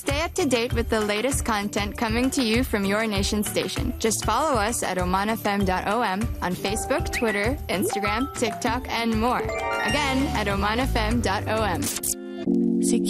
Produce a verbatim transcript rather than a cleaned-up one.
Stay up to date with the latest content coming to you from your nation station. Just follow us at oman f m dot o m on Facebook, Twitter, Instagram, TikTok, and more. Again, at oman f m dot o m.